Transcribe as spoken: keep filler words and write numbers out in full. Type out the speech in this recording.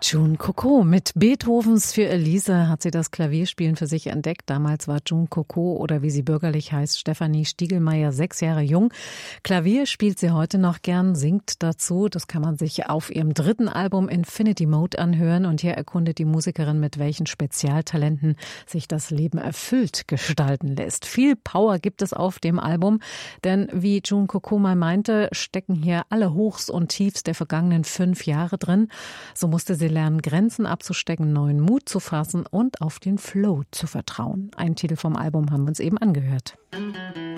June Coco. Mit Beethovens Für Elise hat sie das Klavierspielen für sich entdeckt. Damals war June Coco, oder wie sie bürgerlich heißt, Stefanie Stiegelmeier, sechs Jahre jung. Klavier spielt sie heute noch gern, singt dazu. Das kann man sich auf ihrem dritten Album Infinity Mode anhören. Und hier erkundet die Musikerin, mit welchen Spezialtalenten sich das Leben erfüllt gestalten lässt. Viel Power gibt es auf dem Album, denn wie June Coco mal meinte, stecken hier alle Hochs und Tiefs der vergangenen fünf Jahre drin. So musste sie lernen, Grenzen abzustecken, neuen Mut zu fassen und auf den Flow zu vertrauen. Einen Titel vom Album haben wir uns eben angehört.